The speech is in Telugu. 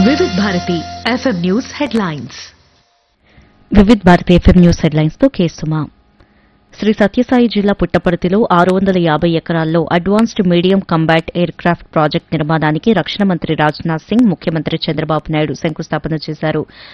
Vividh Bharati FM news headlines. Vividh Bharati FM news headlines తో కేసుమా. శ్రీ సత్యసాయి జిల్లా పుట్టపర్తిలో 650 ఎకరాల్లో advanced medium combat air craft project నిర్మాణానికి రక్షణ మంత్రి రాజ్నాథ్ సింగ్, ముఖ్యమంత్రి చంద్రబాబు నాయుడు శంకుస్థాపన చేశారు.